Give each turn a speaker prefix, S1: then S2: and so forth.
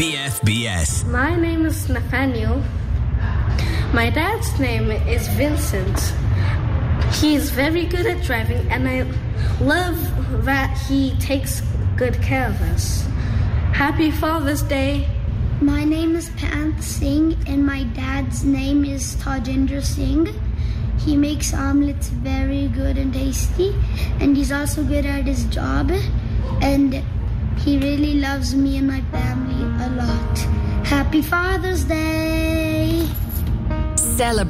S1: BFBS.
S2: My name is Nathaniel. My dad's name is Vincent. He's very good at driving, and I love that he takes good care of us. Happy Father's Day.
S3: My name is Pant Singh, and my dad's name is Tajinder Singh. He makes omelets very good and tasty, and he's also good at his job, and he really loves me and my family a lot. Happy Father's Day!
S4: Celebrate